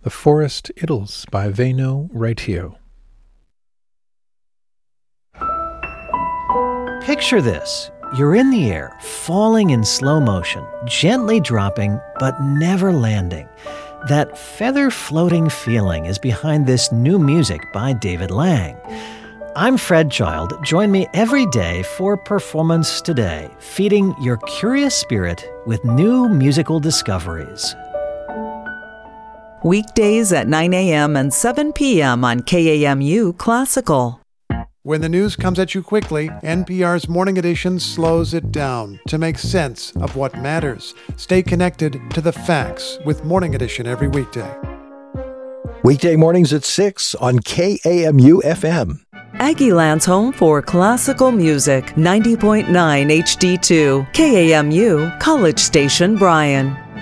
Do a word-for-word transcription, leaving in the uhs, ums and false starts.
The Forest Idylls by Wäinö Raitio. Picture this. You're in the air, falling in slow motion, gently dropping, but never landing. That feather-floating feeling is behind this new music by David Lang. I'm Fred Child. Join me every day for Performance Today, feeding your curious spirit with new musical discoveries. Weekdays at nine a.m. and seven p.m. on K A M U Classical. When the news comes at you quickly, N P R's Morning Edition slows it down to make sense of what matters. Stay connected to the facts with Morning Edition every weekday. Weekday mornings at six on K A M U F M. Aggieland's home for classical music, ninety point nine H D two, K A M U, College Station, Bryan.